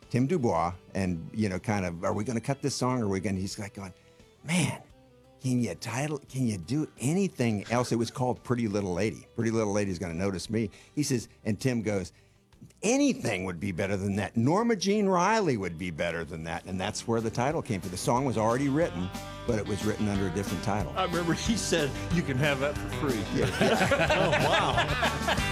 Tim Dubois, and kind of, are we going to cut this song? Or are we going? He's like going, man, can you do anything else? It was called Pretty Little Lady. Pretty Little Lady's going to notice me. He says, and Tim goes, anything would be better than that. Norma Jean Riley would be better than that. And that's where the title came from. The song was already written, but it was written under a different title. I remember he said, you can have that for free. Yeah. Oh, wow.